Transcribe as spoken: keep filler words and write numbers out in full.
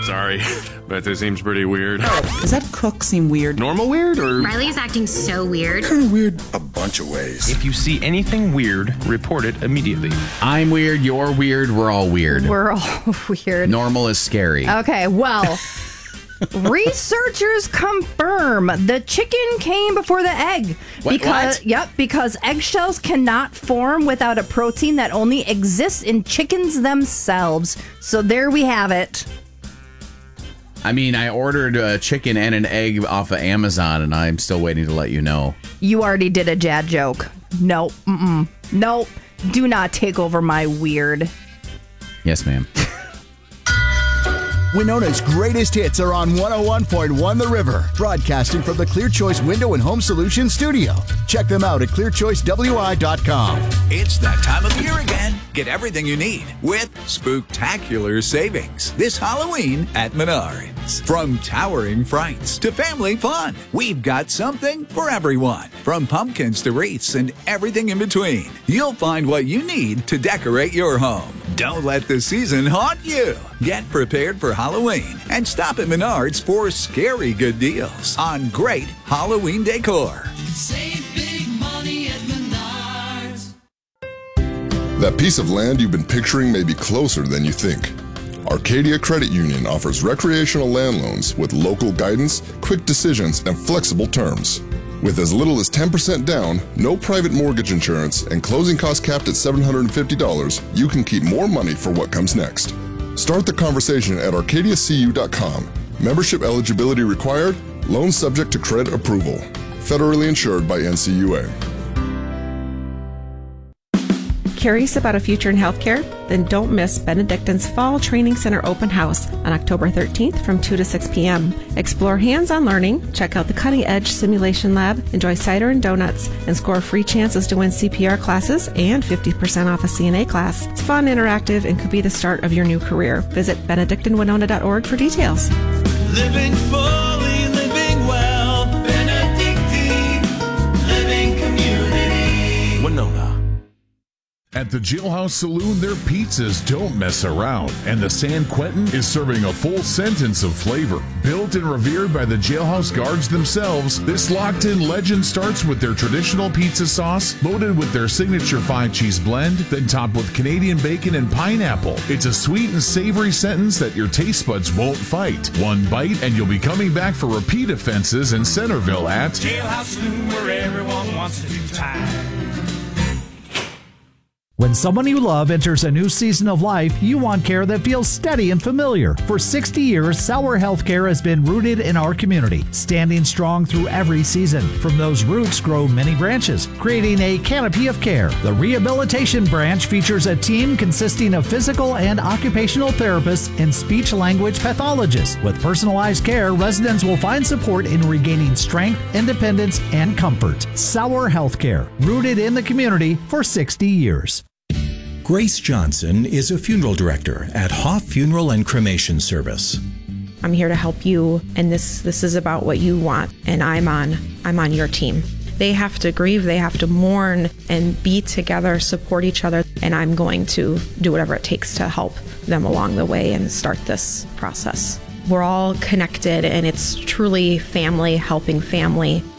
Sorry, but this seems pretty weird. Does that cook seem weird? Normal weird or? Riley's acting so weird. Kind of weird a bunch of ways. If you see anything weird, report it immediately. I'm weird, you're weird, we're all weird. We're all weird. Normal is scary. Okay, well, researchers confirm the chicken came before the egg. What, because what? Yep, because eggshells cannot form without a protein that only exists in chickens themselves. So there we have it. I mean, I ordered a chicken and an egg off of Amazon, and I'm still waiting to let you know. You already did a dad joke. Nope. Mm-mm. Nope. Do not take over my weird. Yes, ma'am. Winona's greatest hits are on one oh one point one The River, broadcasting from the Clear Choice Window and Home Solutions studio. Check them out at clear choice w i dot com. It's that time of year again. Get everything you need with spooktacular savings this Halloween at Menards. From towering frights to family fun, we've got something for everyone. From pumpkins to wreaths and everything in between, you'll find what you need to decorate your home. Don't let the season haunt you. Get prepared for Halloween and stop at Menards for scary good deals on great Halloween decor. Save big money at Menards. That piece of land you've been picturing may be closer than you think. Arcadia Credit Union offers recreational land loans with local guidance, quick decisions, and flexible terms. With as little as ten percent down, no private mortgage insurance, and closing costs capped at seven hundred fifty dollars, you can keep more money for what comes next. Start the conversation at arcadia c u dot com. Membership eligibility required. Loan subject to credit approval. Federally insured by N C U A. Curious about a future in healthcare? Then don't miss Benedictine's Fall Training Center Open House on October thirteenth from two to six p.m. Explore hands-on learning, check out the Cutting Edge Simulation Lab, enjoy cider and donuts, and score free chances to win C P R classes and fifty percent off a C N A class. It's fun, interactive, and could be the start of your new career. Visit benedictine winona dot org for details. Living fully, living well. Benedictine Living Community. Winona. At the Jailhouse Saloon, their pizzas don't mess around, and the San Quentin is serving a full sentence of flavor. Built and revered by the Jailhouse guards themselves, this locked-in legend starts with their traditional pizza sauce, loaded with their signature five-cheese blend, then topped with Canadian bacon and pineapple. It's a sweet and savory sentence that your taste buds won't fight. One bite, and you'll be coming back for repeat offenses in Centerville at Jailhouse Saloon, where everyone wants to do time. When someone you love enters a new season of life, you want care that feels steady and familiar. For sixty years, Sauer Healthcare has been rooted in our community, standing strong through every season. From those roots grow many branches, creating a canopy of care. The Rehabilitation Branch features a team consisting of physical and occupational therapists and speech-language pathologists. With personalized care, residents will find support in regaining strength, independence, and comfort. Sauer Healthcare, rooted in the community for sixty years. Grace Johnson is a funeral director at Hoff Funeral and Cremation Service. I'm here to help you, and this this is about what you want, and I'm on I'm on your team. They have to grieve, they have to mourn and be together, support each other, and I'm going to do whatever it takes to help them along the way and start this process. We're all connected, and it's truly family helping family.